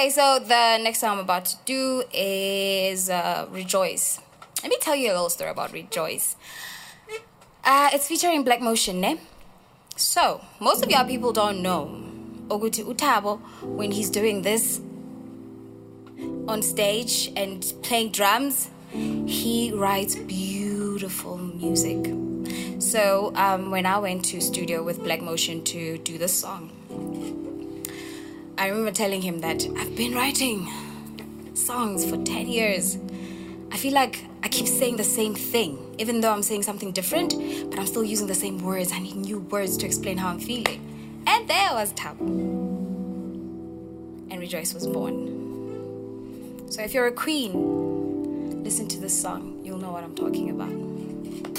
Okay, so the next song I'm about to do is Rejoice. Let me tell you a little story about Rejoice. It's featuring Black Motion, ne? So, most of y'all people don't know Oguti Utabo, when he's doing this on stage and playing drums, he writes beautiful music. So, when I went to studio with Black Motion to do this song, I remember telling him that I've been writing songs for 10 years. I feel like I keep saying the same thing, even though I'm saying something different, but I'm still using the same words. I need new words to explain how I'm feeling. And there was Thabo. And Rejoice was born. So if you're a queen, listen to this song. You'll know what I'm talking about.